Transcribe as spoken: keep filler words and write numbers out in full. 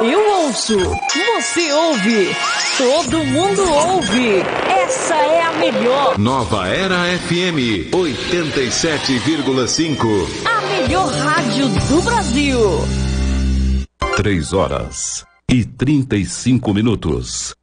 Eu ouço, você ouve, todo mundo ouve. Essa é a melhor. Nova Era F M oitenta e sete vírgula cinco. A melhor rádio do Brasil. Três horas e trinta e cinco minutos.